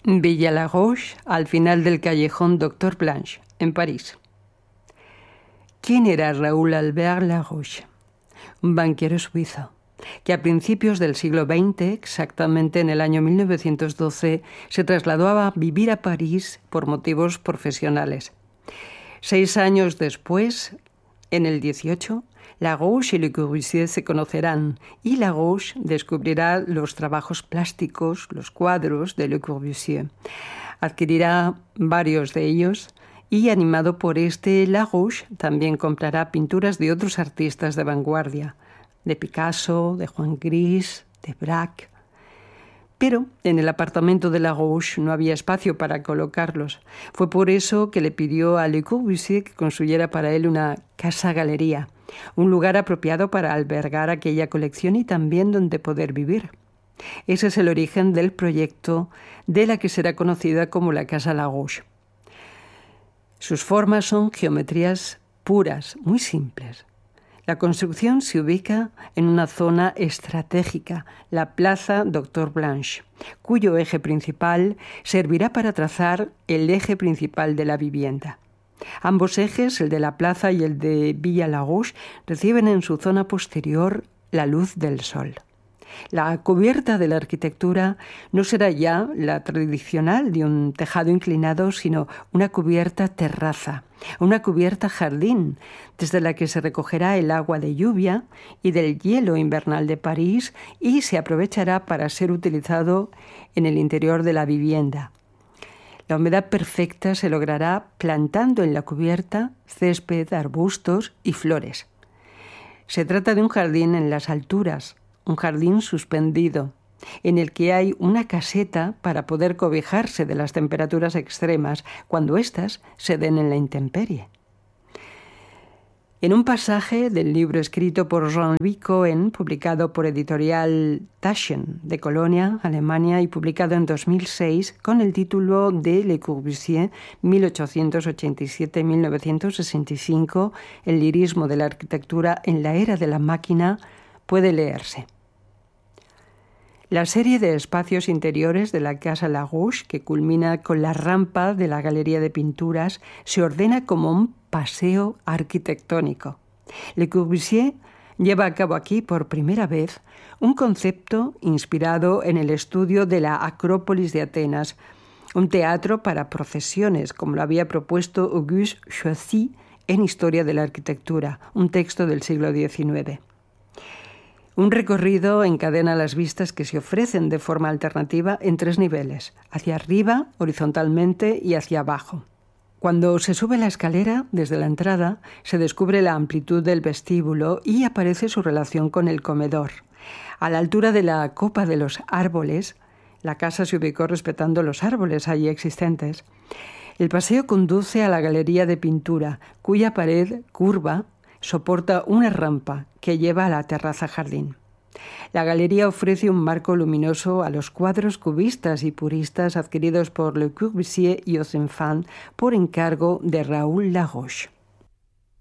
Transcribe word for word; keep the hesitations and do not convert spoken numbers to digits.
Villa-Lagouche, al final del callejón Doctor Blanche, en París. ¿Quién era Raúl Albert Lagouche? Un banquero suizo, que a principios del siglo veinte, exactamente en el año mil novecientos doce, se trasladó a vivir a París por motivos profesionales. Seis años después, en el dieciocho, Lagouche y Le Corbusier se conocerán y Lagouche descubrirá los trabajos plásticos, los cuadros de Le Corbusier. Adquirirá varios de ellos y, animado por este, Lagouche también comprará pinturas de otros artistas de vanguardia, de Picasso, de Juan Gris, de Braque. Pero en el apartamento de Lagouche no había espacio para colocarlos. Fue por eso que le pidió a Le Corbusier que construyera para él una casa-galería, un lugar apropiado para albergar aquella colección y también donde poder vivir. Ese es el origen del proyecto de la que será conocida como la Casa Lagouche. Sus formas son geometrías puras, muy simples. La construcción se ubica en una zona estratégica, la Plaza Doctor Blanche, cuyo eje principal servirá para trazar el eje principal de la vivienda. Ambos ejes, el de la plaza y el de Villa-Lagouche, reciben en su zona posterior la luz del sol. La cubierta de la arquitectura no será ya la tradicional de un tejado inclinado, sino una cubierta terraza, una cubierta jardín, desde la que se recogerá el agua de lluvia y del hielo invernal de París y se aprovechará para ser utilizado en el interior de la vivienda. La humedad perfecta se logrará plantando en la cubierta césped, arbustos y flores. Se trata de un jardín en las alturas, un jardín suspendido, en el que hay una caseta para poder cobijarse de las temperaturas extremas cuando éstas se den en la intemperie. En un pasaje del libro escrito por Jean-Louis Cohen, publicado por Editorial Taschen de Colonia, Alemania, y publicado en dos mil seis con el título de Le Corbusier, mil ochocientos ochenta y siete a mil novecientos sesenta y cinco, el lirismo de la arquitectura en la era de la máquina, puede leerse. La serie de espacios interiores de la Casa Lagouche, que culmina con la rampa de la Galería de Pinturas, se ordena como un paseo arquitectónico. Le Corbusier lleva a cabo aquí por primera vez un concepto inspirado en el estudio de la Acrópolis de Atenas, un teatro para procesiones, como lo había propuesto Auguste Choisy en Historia de la Arquitectura, un texto del siglo diecinueve. Un recorrido encadena las vistas que se ofrecen de forma alternativa en tres niveles, hacia arriba, horizontalmente y hacia abajo. Cuando se sube la escalera, desde la entrada, se descubre la amplitud del vestíbulo y aparece su relación con el comedor. A la altura de la copa de los árboles, la casa se ubicó respetando los árboles allí existentes. El paseo conduce a la galería de pintura, cuya pared curva soporta una rampa que lleva a la terraza jardín. La galería ofrece un marco luminoso a los cuadros cubistas y puristas adquiridos por Le Corbusier y Ozenfant por encargo de Raúl Lagouche.